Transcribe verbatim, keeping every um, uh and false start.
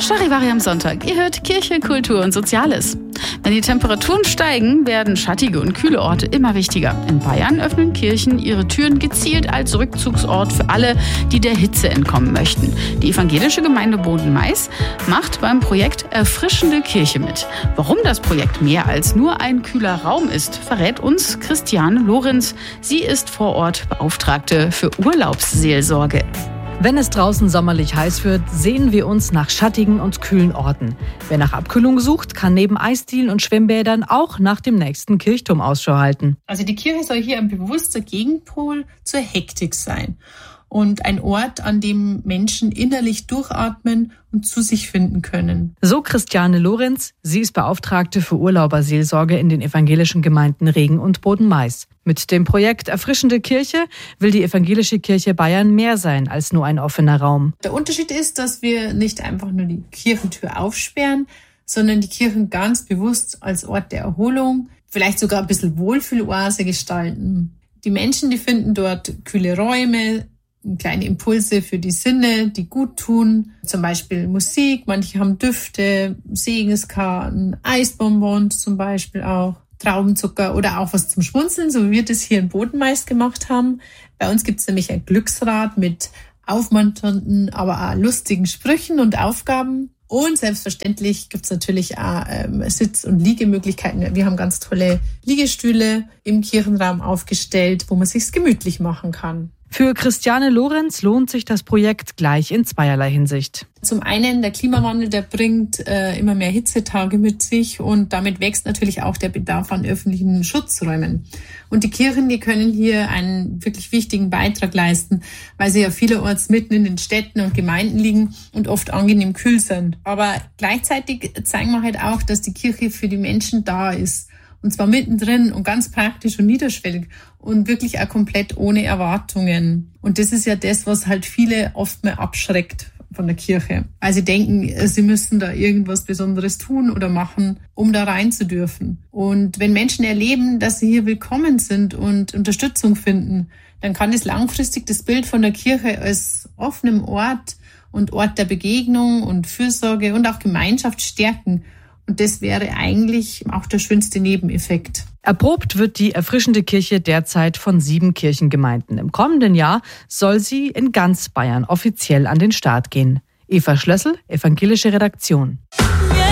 Charivari am Sonntag. Ihr hört Kirche, Kultur und Soziales. Wenn die Temperaturen steigen, werden schattige und kühle Orte immer wichtiger. In Bayern öffnen Kirchen ihre Türen gezielt als Rückzugsort für alle, die der Hitze entkommen möchten. Die evangelische Gemeinde Boden-Mais macht beim Projekt Erfrischende Kirche mit. Warum das Projekt mehr als nur ein kühler Raum ist, verrät uns Christiane Lorenz. Sie ist vor Ort Beauftragte für Urlaubsseelsorge. Wenn es draußen sommerlich heiß wird, sehen wir uns nach schattigen und kühlen Orten. Wer nach Abkühlung sucht, kann neben Eisdielen und Schwimmbädern auch nach dem nächsten Kirchturm Ausschau halten. Also die Kirche soll hier ein bewusster Gegenpol zur Hektik sein und ein Ort, an dem Menschen innerlich durchatmen und zu sich finden können. So Christiane Lorenz. Sie ist Beauftragte für Urlauberseelsorge in den evangelischen Gemeinden Regen und Boden-Mais. Mit dem Projekt Erfrischende Kirche will die evangelische Kirche Bayern mehr sein als nur ein offener Raum. Der Unterschied ist, dass wir nicht einfach nur die Kirchentür aufsperren, sondern die Kirchen ganz bewusst als Ort der Erholung, vielleicht sogar ein bisschen Wohlfühloase gestalten. Die Menschen, die finden dort kühle Räume, kleine Impulse für die Sinne, die gut tun. Zum Beispiel Musik, manche haben Düfte, Segenskarten, Eisbonbons zum Beispiel auch, Traubenzucker oder auch was zum Schmunzeln, so wie wir das hier in Boden-Mais gemacht haben. Bei uns gibt es nämlich ein Glücksrad mit aufmunternden, aber auch lustigen Sprüchen und Aufgaben. Und selbstverständlich gibt es natürlich auch ähm, Sitz- und Liegemöglichkeiten. Wir haben ganz tolle Liegestühle im Kirchenraum aufgestellt, wo man sich's gemütlich machen kann. Für Christiane Lorenz lohnt sich das Projekt gleich in zweierlei Hinsicht. Zum einen, der Klimawandel, der bringt äh, immer mehr Hitzetage mit sich und damit wächst natürlich auch der Bedarf an öffentlichen Schutzräumen. Und die Kirchen, die können hier einen wirklich wichtigen Beitrag leisten, weil sie ja vielerorts mitten in den Städten und Gemeinden liegen und oft angenehm kühl sind. Aber gleichzeitig zeigen wir halt auch, dass die Kirche für die Menschen da ist. Und zwar mittendrin und ganz praktisch und niederschwellig und wirklich auch komplett ohne Erwartungen. Und das ist ja das, was halt viele oft mal abschreckt von der Kirche. Weil sie denken, sie müssen da irgendwas Besonderes tun oder machen, um da rein zu dürfen. Und wenn Menschen erleben, dass sie hier willkommen sind und Unterstützung finden, dann kann es langfristig das Bild von der Kirche als offenem Ort und Ort der Begegnung und Fürsorge und auch Gemeinschaft stärken. Und das wäre eigentlich auch der schönste Nebeneffekt. Erprobt wird die Erfrischende Kirche derzeit von sieben Kirchengemeinden. Im kommenden Jahr soll sie in ganz Bayern offiziell an den Start gehen. Eva Schlössel, evangelische Redaktion. Ja.